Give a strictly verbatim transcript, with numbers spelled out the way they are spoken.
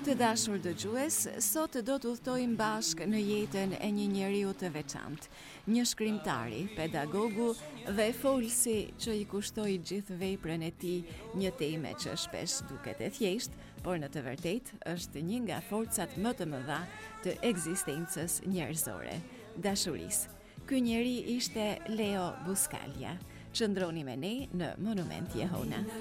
Të dashur dëgjues, sot do të udhtojmë bashkë në jetën e një njeriu të veçantë, një shkrimtari, pedagogu dhe folësi që i kushtoi gjithë veprën e tij një teme që shpesh duket e thjeshtë, por në të vërtetë është një nga forcat më të mëdha të ekzistencës njerëzore, dashurisë. Ky njeri ishte Leo Buscaglia. Qëndroni me ne në Monument Jehona.